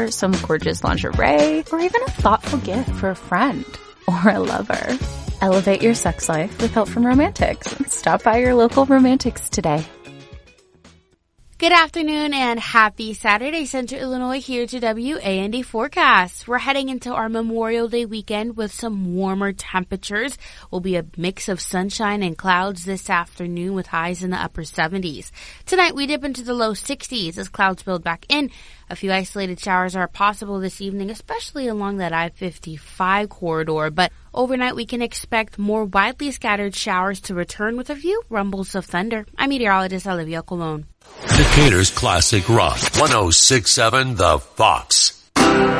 decor, some gorgeous lingerie, or even a thoughtful gift for a friend or a lover. Elevate your sex life with help from Romantics. Stop by your local Romantics today. Good afternoon and happy Saturday, Central Illinois, here to WAND forecast. We're heading into our Memorial Day weekend with some warmer temperatures. Will be a mix of sunshine and clouds this afternoon with highs in the upper 70s. Tonight we dip into the low 60s as clouds build back in. A few isolated showers are possible this evening, especially along that I-55 corridor, but overnight we can expect more widely scattered showers to return with a few rumbles of thunder. I'm meteorologist Olivia Colon. Decatur's Classic Rock 106.7 The Fox.